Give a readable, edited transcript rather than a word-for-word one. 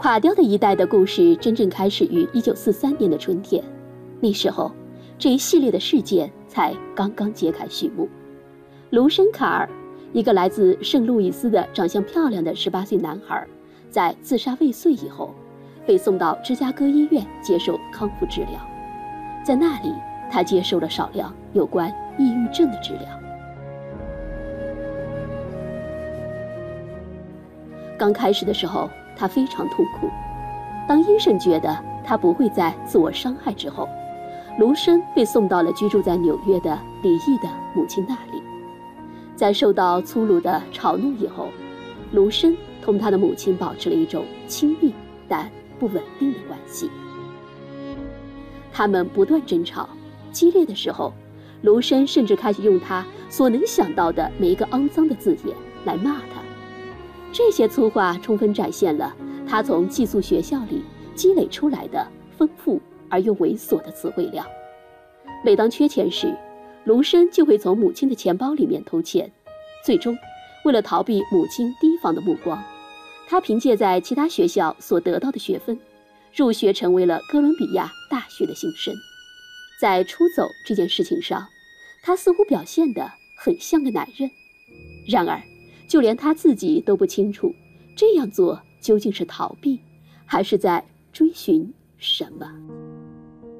垮掉的一代的故事真正开始于1943年的春天，那时候这一系列的事件才刚刚揭开序幕。卢申卡尔，一个来自圣路易斯的长相漂亮的18岁男孩，在自杀未遂以后被送到芝加哥医院接受康复治疗。在那里，他接受了少量有关抑郁症的治疗。刚开始的时候，他非常痛苦。当医生觉得他不会再自我伤害之后，卢申被送到了居住在纽约的离异的母亲那里。在受到粗鲁的嘲弄以后，卢申同他的母亲保持了一种亲密但不稳定的关系。他们不断争吵，激烈的时候，卢申甚至开始用他所能想到的每一个肮脏的字眼来骂他。这些粗话充分展现了他从寄宿学校里积累出来的丰富而又猥琐的词汇量。每当缺钱时，卢申就会从母亲的钱包里面偷钱。最终，为了逃避母亲提防的目光，他凭借在其他学校所得到的学分，入学成为了哥伦比亚大学的新生。在出走这件事情上，他似乎表现得很像个男人。然而，就连他自己都不清楚，这样做究竟是逃避，还是在追寻什么。